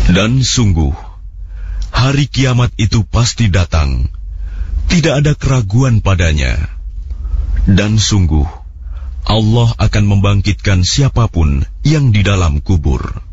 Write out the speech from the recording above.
Dan sungguh, hari kiamat itu pasti datang. Tidak ada keraguan padanya. Dan sungguh, Allah akan membangkitkan siapapun yang di dalam kubur.